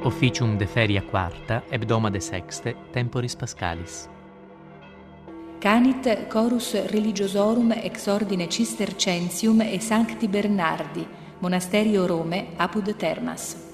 Officium de feria quarta, hebdomade sexte, temporis pascalis. Canit chorus religiosorum ex ordine Cistercensium e Sancti Bernardi, monasterio Rome, apud Termas.